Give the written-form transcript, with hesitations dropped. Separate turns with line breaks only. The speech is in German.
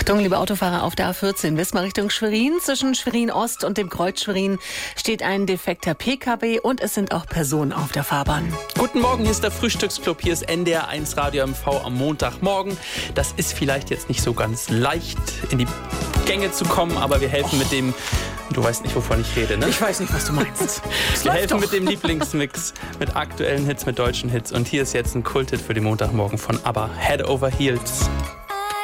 Achtung, liebe Autofahrer auf der A14, Wismar Richtung Schwerin. Zwischen Schwerin Ost und dem Kreuz Schwerin steht ein defekter PKW und es sind auch Personen auf der Fahrbahn.
Guten Morgen, hier ist der Frühstücksclub, hier ist NDR1 Radio MV am Montagmorgen. Das ist vielleicht jetzt nicht so ganz leicht in die Gänge zu kommen, aber wir helfen mit dem... Du weißt nicht, wovon ich rede, ne?
Ich weiß nicht, was du meinst.
Wir helfen mit dem Lieblingsmix, mit aktuellen Hits, mit deutschen Hits. Und hier ist jetzt ein Kulthit für den Montagmorgen von ABBA, Head Over Heels.